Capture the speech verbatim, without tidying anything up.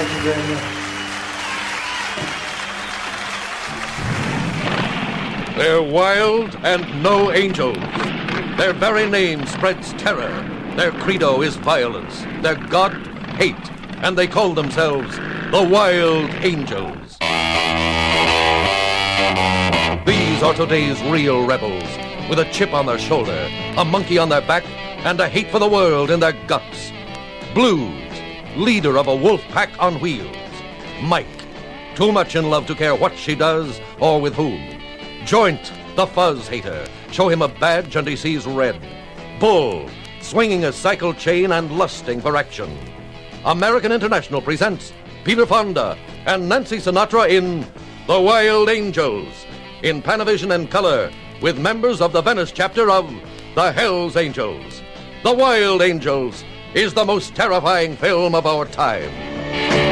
Thank you very much. They're wild and no angels. Their very name spreads terror. Their credo is violence. Their god, hate. And they call themselves the Wild Angels. These are today's real rebels, with a chip on their shoulder, a monkey on their back, and a hate for the world in their guts. Blues, leader of a wolf pack on wheels. Mike, too much in love to care what she does or with whom. Joint, the fuzz hater. Show him a badge and he sees red. Bull, swinging a cycle chain and lusting for action. American International presents Peter Fonda and Nancy Sinatra in The Wild Angels, in Panavision and color, with members of the Venice chapter of the Hells Angels. The Wild Angels is the most terrifying film of our time.